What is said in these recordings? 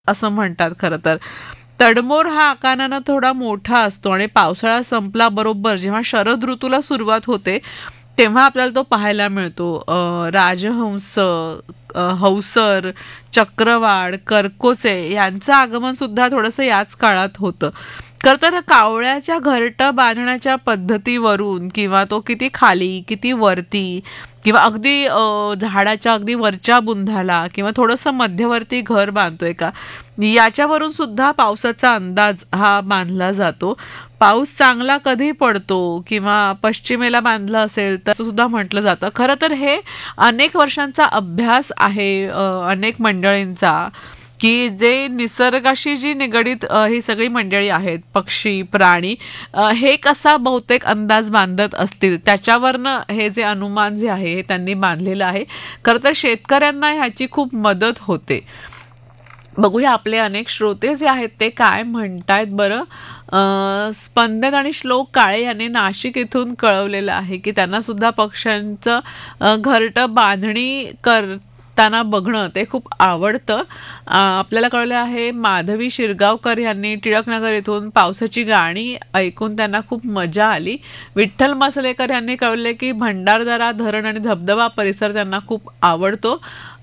असं म्हणतात खरं तर. तडमोर हा आकारानं थोडा मोठा असतो आणि पावसाळा संपला बरोबर जेव्हा शरद ऋतूला सुरुवात होते तेव्हा आपल्याला तो पाहायला मिळतो. राजहंस, हौसर, चक्रवाढ, करकोचे यांचं आगमन सुद्धा थोडंसं याच काळात होतं. खरं तर कावळ्याच्या घरटं बांधण्याच्या पद्धतीवरून किंवा तो किती खाली किती वरती किंवा अगदी झाडाच्या अगदी वरच्या बुंधाला किंवा थोडंसं मध्यवर्ती घर बांधतोय का याच्यावरून सुद्धा पावसाचा अंदाज हा बांधला जातो. पाऊस चांगला कधी पडतो किंवा पश्चिमेला बांधला असेल तर सुद्धा म्हटलं जातं. खरं तर हे अनेक वर्षांचा अभ्यास आहे अनेक मंडळींचा की जे निसर्गाशी जी निगडीत ही सगळी मंडळी आहेत, पक्षी प्राणी, हे कसा बहुतेक अंदाज बांधत असतील त्याच्यावरनं हे जे अनुमान जे आहे हे त्यांनी बांधलेलं आहे. खरं तर शेतकऱ्यांना ह्याची खूप मदत होते. बघूया आपले अनेक श्रोते जे आहेत ते काय म्हणतायत बरं. स्पंदन आणि श्लोक काळे यांनी नाशिक इथून कळवलेलं आहे की त्यांना सुद्धा पक्ष्यांचं घरटं बांधणी करताना बघणं ते खूप आवडतं. आपल्याला कळलं आहे माधवी शिरगावकर यांनी टिळकनगर इथून पावसाची गाणी ऐकून त्यांना खूप मजा आली. विठ्ठल मसलेकर यांनी कळवले की भंडारदरा धरण आणि धबधबा परिसर त्यांना खूप आवडतो.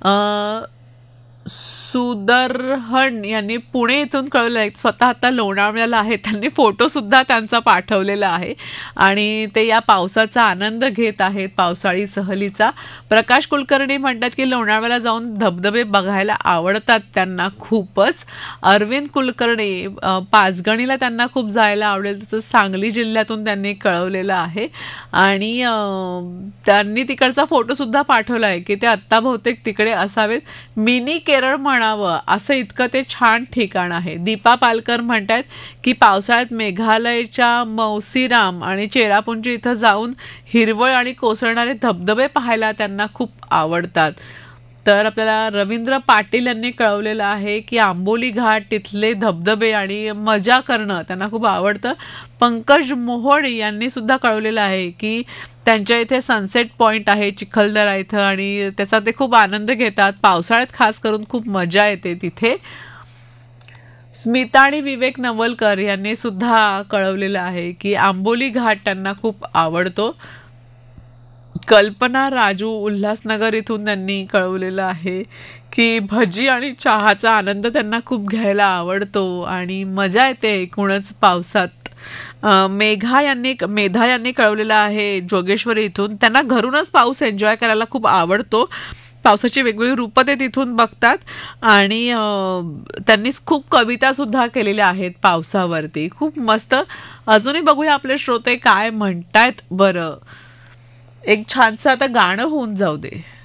सुदर्हन यांनी पुणे इथून कळवलं आहे स्वतः आता लोणावळ्याला आहे, त्यांनी फोटो सुद्धा त्यांचा पाठवलेला आहे आणि ते या पावसाचा आनंद घेत आहेत पावसाळी सहलीचा. प्रकाश कुलकर्णी म्हणतात की लोणावळ्याला जाऊन धबधबे बघायला आवडतात त्यांना खूपच. अरविंद कुलकर्णी पाचगणीला त्यांना खूप जायला आवडेल तसं सांगली जिल्ह्यातून त्यांनी कळवलेलं आहे आणि त्यांनी तिकडचा फोटो सुद्धा पाठवला आहे की ते आत्ता बहुतेक तिकडे असावेत. मिनी केरळ म्हणावं असं इतकं ते छान ठिकाण आहे. दीपा पालकर म्हणतात की पावसाळ्यात मेघालयच्या मौसिराम आणि चेरापुंजी इथं जाऊन हिरवळ आणि कोसळणारे धबधबे पाहायला त्यांना खूप आवडतात. तर आपल्याला रवींद्र पाटील यांनी कळवलेलं आहे की आंबोली घाट तिथले धबधबे आणि मजा करणं त्यांना खूप आवडतं. पंकज मोहोळ यांनी सुद्धा कळवलेलं आहे की त्यांच्या इथे सनसेट पॉइंट आहे चिखलदरा इथं आणि त्याचा ते खूप आनंद घेतात. पावसाळ्यात खास करून खूप मजा येते तिथे. स्मिता आणि विवेक नवलकर यांनी सुद्धा कळवलेलं आहे की आंबोली घाट त्यांना खूप आवडतो. कल्पना राजू उल्हासनगर इथून त्यांनी कळवलेलं आहे की भजी आणि चहाचा आनंद त्यांना खूप घ्यायला आवडतो आणि मजा येते एकूणच पावसात. मेधा यांनी कळवलेलं आहे जोगेश्वरी इथून त्यांना घरूनच पाऊस एन्जॉय करायला खूप आवडतो. पावसाची वेगवेगळी रूपं ते तिथून बघतात आणि त्यांनी खूप कविता सुद्धा केलेल्या आहेत पावसावरती. खूप मस्त. अजूनही बघूया आपले श्रोते काय म्हणतायत बरं. एक छानसं आता गाणं होऊन जाऊ दे.